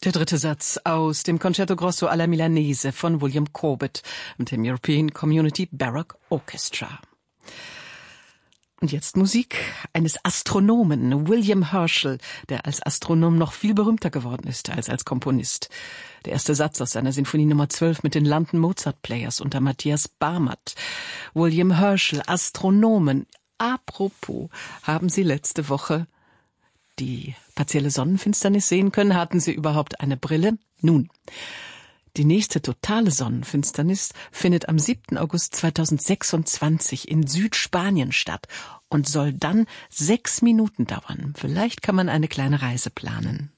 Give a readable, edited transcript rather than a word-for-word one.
Der dritte Satz aus dem Concerto Grosso alla Milanese von William Corbett und dem European Community Baroque Orchestra. Und jetzt Musik eines Astronomen, William Herschel, der als Astronom noch viel berühmter geworden ist als Komponist. Der erste Satz aus seiner Sinfonie Nummer 12 mit den London Mozart Players unter Matthias Barmert. William Herschel, Astronomen. Apropos, haben Sie letzte Woche die partielle Sonnenfinsternis sehen können? Hatten Sie überhaupt eine Brille? Nun, die nächste totale Sonnenfinsternis findet am 7. August 2026 in Südspanien statt und soll dann 6 Minuten dauern. Vielleicht kann man eine kleine Reise planen.